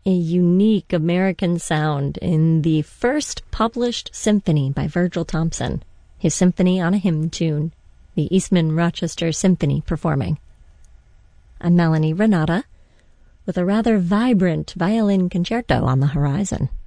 a unique American sound in the first published symphony by Virgil Thomson, his Symphony on a Hymn Tune, the Eastman Rochester Symphony performing. I'm Melanie Renata, with a rather vibrant violin concerto on the horizon.